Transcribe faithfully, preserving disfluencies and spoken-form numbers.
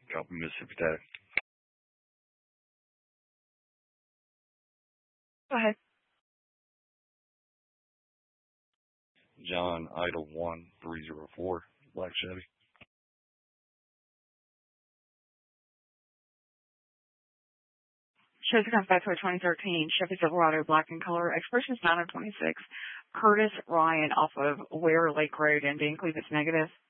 Gulf of Mississippi Tech. Go ahead. John Idle one three zero four, Black Chevy. Shows it comes back to a twenty thirteen Chevy Silverado, black in color. Expiration is nine of twenty-six. Curtis Ryan off of Ware Lake Road in Vancouver. It's negative.